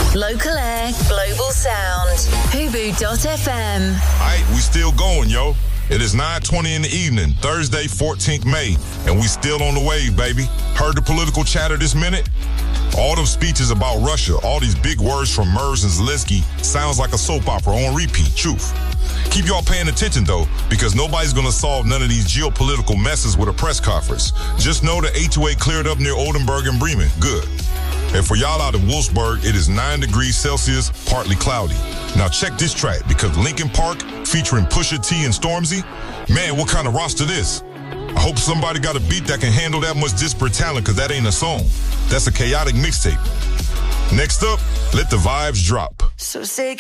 Local air, global sound. Hubu.fm. All right, we still going, yo. It is 9:20 in the evening, Thursday, 14th May, and we still on the wave, baby. Heard the political chatter this minute? All them speeches about Russia, all these big words from Merz and Zelensky sounds like a soap opera on repeat, truth. Keep y'all paying attention, though, because nobody's going to solve none of these geopolitical messes with a press conference. Just know the A2A cleared up near Oldenburg and Bremen. Good. And for y'all out of Wolfsburg, it is 9 degrees Celsius, partly cloudy. Now check this track, because Linkin Park, featuring Pusha T and Stormzy, man, what kind of roster this? I hope somebody got a beat that can handle that much disparate talent, because that ain't a song. That's a chaotic mixtape. Next up, let the vibes drop. So say